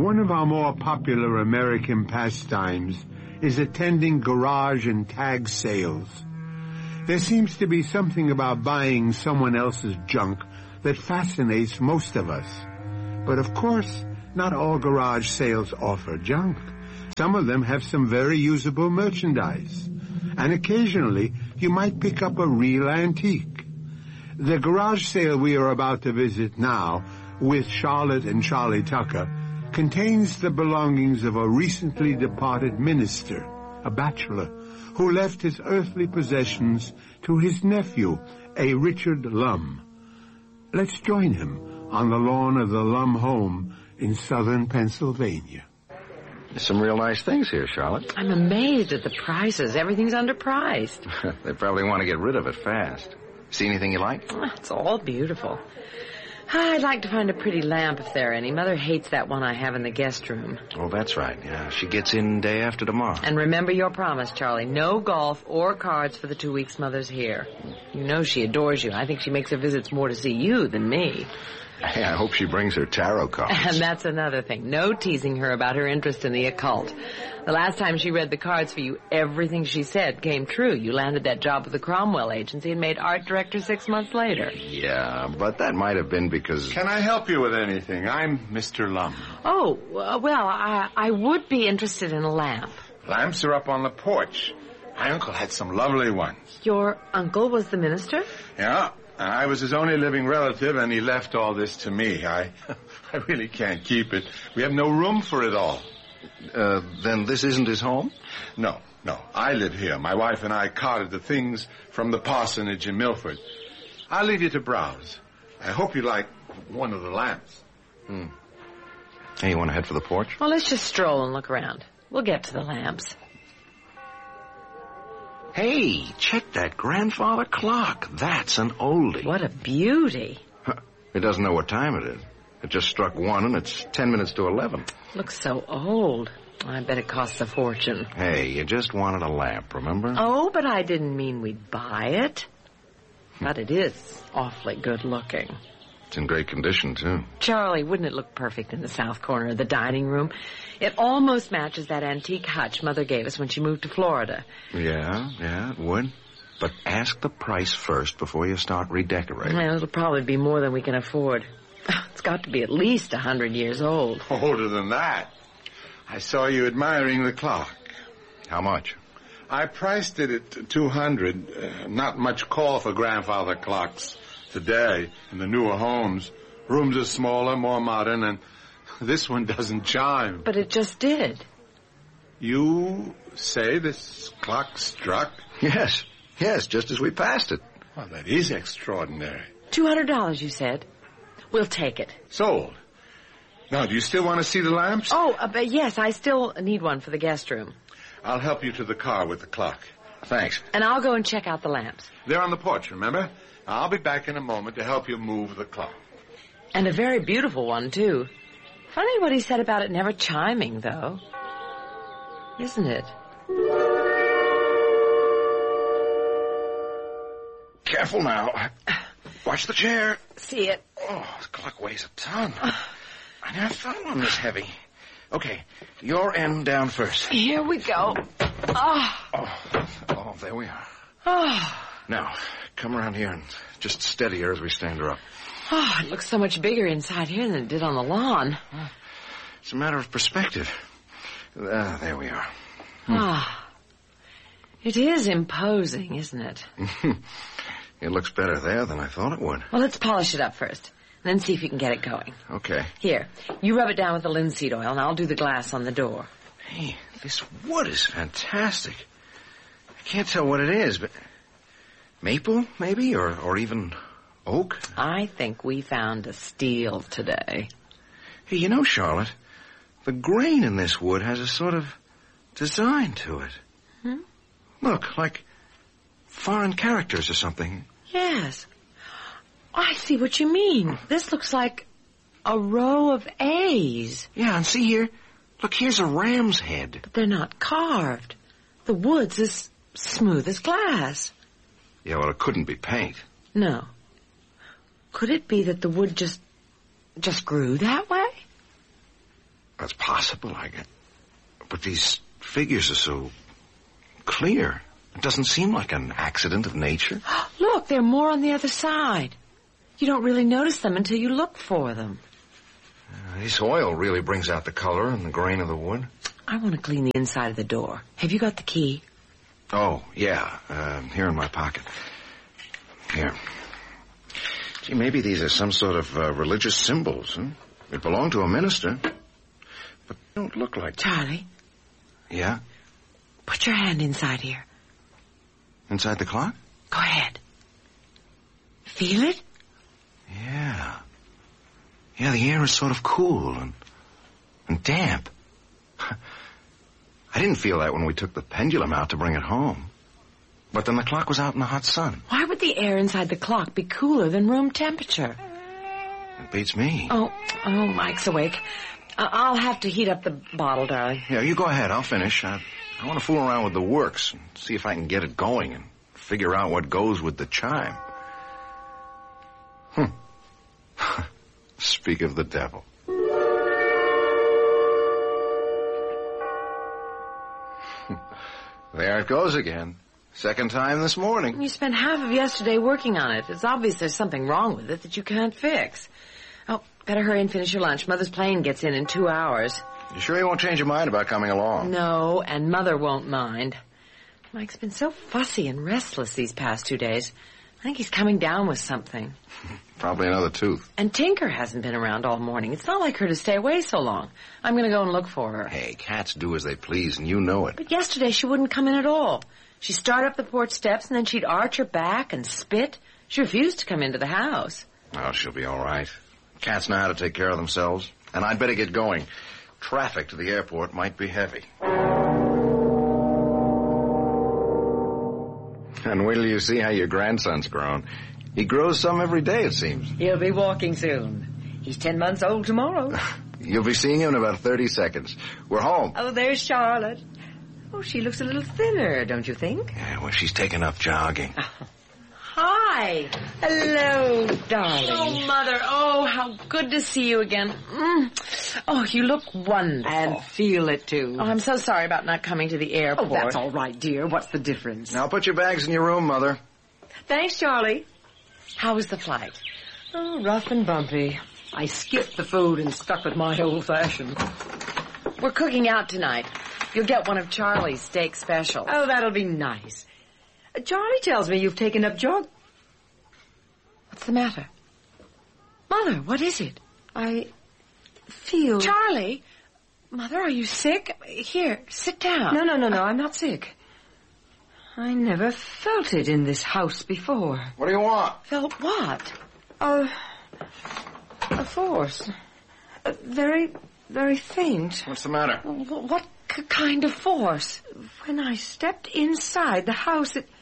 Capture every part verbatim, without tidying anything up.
One of our more popular American pastimes is attending garage and tag sales. There seems to be something about buying someone else's junk that fascinates most of us. But of course, not all garage sales offer junk. Some of them have some very usable merchandise. And occasionally, you might pick up a real antique. The garage sale we are about to visit now, with Charlotte and Charlie Tucker, contains the belongings of a recently departed minister, a bachelor, who left his earthly possessions to his nephew, a Richard Lum. Let's join him on the lawn of the Lum home in southern Pennsylvania. There's some real nice things here, Charlotte. I'm amazed at the prices. Everything's underpriced. They probably want to get rid of it fast. See anything you like? It's all beautiful. I'd like to find a pretty lamp if there are any. Mother hates that one I have in the guest room. Oh, that's right. Yeah, she gets in day after tomorrow. And remember your promise, Charlie. No golf or cards for the two weeks Mother's here. You know she adores you. I think she makes her visits more to see you than me. Hey, I hope she brings her tarot cards. And that's another thing. No teasing her about her interest in the occult. The last time she read the cards for you, everything she said came true. You landed that job with the Cromwell Agency and made art director six months later. Yeah, but that might have been because... Can I help you with anything? I'm Mister Lum. Oh, uh, well, I, I would be interested in a lamp. Lamps are up on the porch. My uncle had some lovely ones. Your uncle was the minister? Yeah. I was his only living relative, and he left all this to me. I I really can't keep it. We have no room for it all. Uh, then this isn't his home? No, no. I live here. My wife and I carted the things from the parsonage in Milford. I'll leave you to browse. I hope you like one of the lamps. Hmm. Hey, you want to head for the porch? Well, let's just stroll and look around. We'll get to the lamps. Hey, check that grandfather clock. That's an oldie. What a beauty. It doesn't know what time it is. It just struck one, and it's ten minutes to eleven. Looks so old. I bet it costs a fortune. Hey, you just wanted a lamp, remember? Oh, but I didn't mean we'd buy it. But it is awfully good looking. It's in great condition, too. Charlie, wouldn't it look perfect in the south corner of the dining room? It almost matches that antique hutch Mother gave us when she moved to Florida. Yeah, yeah, it would. But ask the price first before you start redecorating. Well, it'll probably be more than we can afford. It's got to be at least a hundred years old. Older than that. I saw you admiring the clock. How much? I priced it at two hundred. Uh, not much call for grandfather clocks today in the newer homes. Rooms are smaller, more modern, and this one doesn't chime. But it just did. You say this clock struck? Yes, yes, just as we passed it. Well, that is extraordinary. Two hundred dollars, you said. We'll take it. Sold. Now, do you still want to see the lamps? Oh, uh, but yes, I still need one for the guest room. I'll help you to the car with the clock. Thanks. And I'll go and check out the lamps. They're on the porch, remember? I'll be back in a moment to help you move the clock. And a very beautiful one, too. Funny what he said about it never chiming, though. Isn't it? Careful now. Watch the chair. See it. Oh, the clock weighs a ton. I never found one this heavy. Okay, your end down first. Here we go. Oh. Oh, oh there we are. Oh. Now, come around here and just steady her as we stand her up. Oh, it looks so much bigger inside here than it did on the lawn. It's a matter of perspective. Uh, there we are. Ah. It is imposing, isn't it? It looks better there than I thought it would. Well, let's polish it up first, and then see if you can get it going. Okay. Here, you rub it down with the linseed oil, and I'll do the glass on the door. Hey, this wood is fantastic. I can't tell what it is, but maple, maybe, or, or even oak? I think we found a steal today. Hey, you know, Charlotte, the grain in this wood has a sort of design to it. Hmm? Look, like foreign characters or something. Yes. I see what you mean. This looks like a row of A's. Yeah, and see here. Look, here's a ram's head. But they're not carved. The wood's as smooth as glass. Yeah, well, it couldn't be paint. No. Could it be that the wood just, just grew that way? That's possible, I guess. But these figures are so clear. It doesn't seem like an accident of nature. Look, there are more on the other side. You don't really notice them until you look for them. Uh, this oil really brings out the color and the grain of the wood. I want to clean the inside of the door. Have you got the key? Oh, yeah. Uh, here in my pocket. Here. Gee, maybe these are some sort of uh, religious symbols, huh? It belonged to a minister. But they don't look like... Charlie? Yeah? Put your hand inside here. Inside the clock? Go ahead. Feel it? Yeah. Yeah, the air is sort of cool and, and damp. I didn't feel that when we took the pendulum out to bring it home. But then the clock was out in the hot sun. Why would the air inside the clock be cooler than room temperature? It beats me. Oh, oh, Mike's awake. Uh, I'll have to heat up the bottle, darling. Yeah, you go ahead. I'll finish. I, I want to fool around with the works and see if I can get it going and figure out what goes with the chime. Hmm. Speak of the devil. There it goes again. Second time this morning. You spent half of yesterday working on it. It's obvious there's something wrong with it that you can't fix. Oh, better hurry and finish your lunch. Mother's plane gets in in two hours. You sure you won't change your mind about coming along? No, and Mother won't mind. Mike's been so fussy and restless these past two days. I think he's coming down with something. Probably another tooth. And Tinker hasn't been around all morning. It's not like her to stay away so long. I'm going to go and look for her. Hey, cats do as they please, and you know it. But yesterday she wouldn't come in at all. She'd start up the porch steps, and then she'd arch her back and spit. She refused to come into the house. Oh, she'll be all right. Cats know how to take care of themselves. And I'd better get going. Traffic to the airport might be heavy. And wait till you see how your grandson's grown. He grows some every day, it seems. He'll be walking soon. He's ten months old tomorrow. You'll be seeing him in about thirty seconds. We're home. Oh, there's Charlotte. Oh, she looks a little thinner, don't you think? Yeah, well, she's taken up jogging. Oh. Hi. Hello, darling. Oh, Mother. Oh, how good to see you again. Mm. Oh, you look wonderful. And feel it, too. Oh, I'm so sorry about not coming to the airport. Oh, that's all right, dear. What's the difference? Now put your bags in your room, Mother. Thanks, Charlie. How was the flight? Oh, rough and bumpy. I skipped the food and stuck with my old-fashioned. We're cooking out tonight. You'll get one of Charlie's steak specials. Oh, that'll be nice. Uh, Charlie tells me you've taken up jog... What's the matter? Mother, what is it? I feel... Charlie! Mother, are you sick? Here, sit down. No, no, no, no, I'm not sick. I never felt it in this house before. What do you want? Felt what? Uh, a force. Uh, very, very faint. What's the matter? What c- kind of force? When I stepped inside the house, it...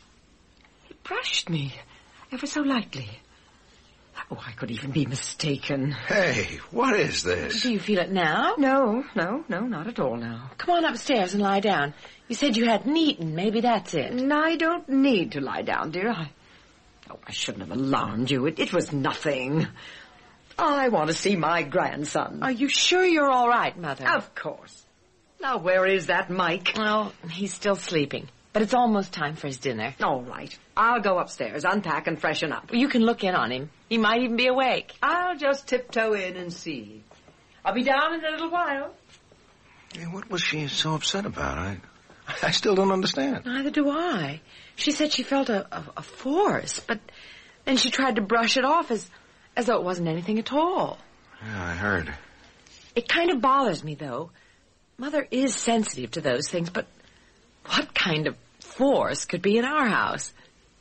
It brushed me, ever so lightly. Oh, I could even be mistaken. Hey, what is this? Do you feel it now? No, no, no, not at all now. Come on upstairs and lie down. You said you hadn't eaten. Maybe that's it. And I don't need to lie down, dear. I... Oh, I shouldn't have alarmed you. It, it was nothing. I want to see my grandson. Are you sure you're all right, Mother? Of course. Now, where is that Mike? Well, he's still sleeping. But it's almost time for his dinner. All right. I'll go upstairs, unpack and freshen up. You can look in on him. He might even be awake. I'll just tiptoe in and see. I'll be down in a little while. Hey, what was she so upset about? I, I still don't understand. Neither do I. She said she felt a, a, a force, but then she tried to brush it off as, as though it wasn't anything at all. Yeah, I heard. It kind of bothers me, though. Mother is sensitive to those things, but what kind of force could be in our house?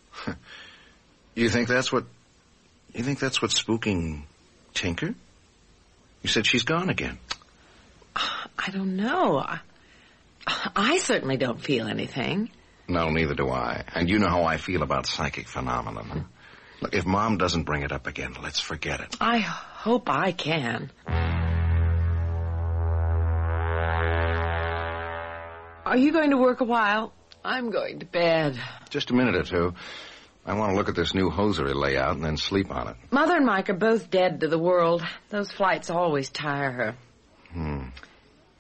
You think that's what... You think that's what's spooking Tinker? You said she's gone again. I don't know. I, I certainly don't feel anything. No, neither do I. And you know how I feel about psychic phenomenon. Look, if Mom doesn't bring it up again, let's forget it. I hope I can. Are you going to work a while? I'm going to bed. Just a minute or two. I want to look at this new hosiery layout and then sleep on it. Mother and Mike are both dead to the world. Those flights always tire her. Hmm.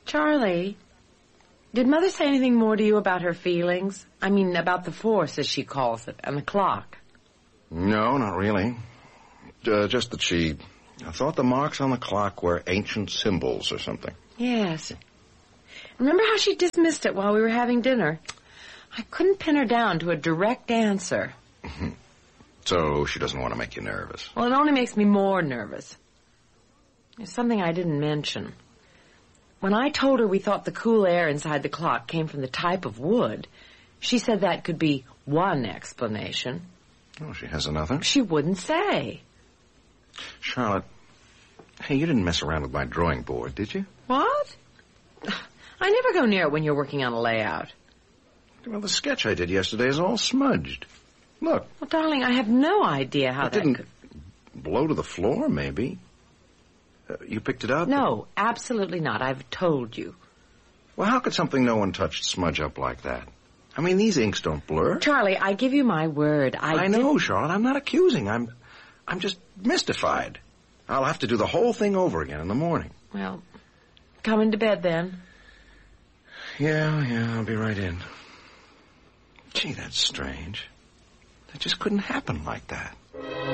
Charlie, did Mother say anything more to you about her feelings? I mean, about the force, as she calls it, and the clock. No, not really. Uh, just that she thought the marks on the clock were ancient symbols or something. Yes. Remember how she dismissed it while we were having dinner? I couldn't pin her down to a direct answer. So she doesn't want to make you nervous. Well, it only makes me more nervous. There's something I didn't mention. When I told her we thought the cool air inside the clock came from the type of wood, she said that could be one explanation. Oh, she has another? She wouldn't say. Charlotte, hey, you didn't mess around with my drawing board, did you? What? I never go near it when you're working on a layout. Well, the sketch I did yesterday is all smudged. Look. Well, darling, I have no idea how it that didn't could... blow to the floor, maybe. Uh, you picked it up? No, absolutely not. I've told you. Well, how could something no one touched smudge up like that? I mean, these inks don't blur. Charlie, I give you my word. I, I know, Charlotte. I'm not accusing. I'm, I'm just mystified. I'll have to do the whole thing over again in the morning. Well, coming to bed then. Yeah, yeah, I'll be right in. Gee, that's strange. That just couldn't happen like that.